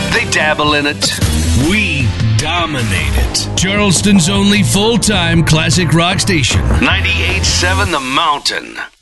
They dabble in it. We dominate it. Charleston's only full-time classic rock station. 98.7 The Mountain.